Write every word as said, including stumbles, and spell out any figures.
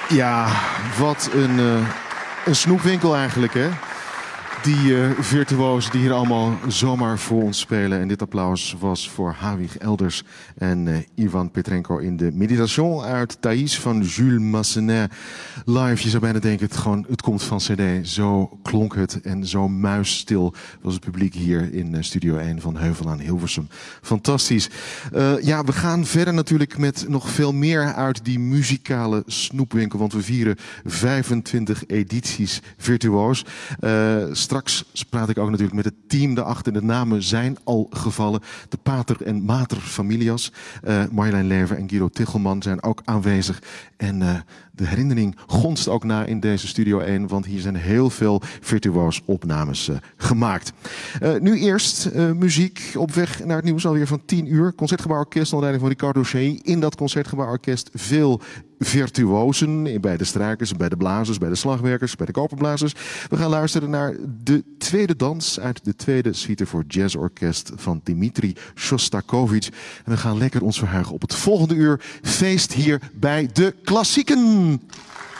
Ja, wat een, uh, een snoepwinkel eigenlijk, hè? Die uh, virtuozen die hier allemaal zomaar voor ons spelen. En dit applaus was voor Hawig Elders en uh, Ivan Petrenko in de Meditation uit Thaïs van Jules Massenet. Live, je zou bijna denken, het, gewoon, het komt van cd. Zo klonk het en zo muisstil was het publiek hier in uh, Studio één van Heuvel aan Hilversum. Fantastisch. Uh, ja, we gaan verder natuurlijk met nog veel meer uit die muzikale snoepwinkel. Want we vieren vijfentwintig edities virtuoos. Uh, Straks praat ik ook natuurlijk met het team daarachter. De namen zijn al gevallen. De Pater en Mater Familias. Uh, Marjolein Lever en Guido Tichelman zijn ook aanwezig. En uh, de herinnering gonst ook na in deze Studio één. Want hier zijn heel veel virtuoos opnames uh, gemaakt. Uh, nu eerst uh, muziek op weg naar het nieuws alweer van tien uur. Concertgebouworkest onder leiding van Ricardo Chailly. In dat Concertgebouworkest veel virtuosen. Bij de strijkers, bij de blazers, bij de slagwerkers, bij de koperblazers. We gaan luisteren naar de tweede dans uit de tweede suite voor jazzorkest van Dmitri Shostakovich. En we gaan lekker ons verheugen op het volgende uur. Feest hier bij de klassieken.